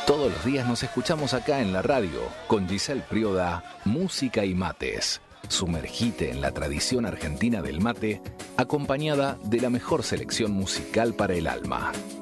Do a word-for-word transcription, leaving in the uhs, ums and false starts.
Todos los días nos escuchamos acá en la radio con Giselle Prioda, Música y Mates. Sumergite en la tradición argentina del mate, acompañada de la mejor selección musical para el alma.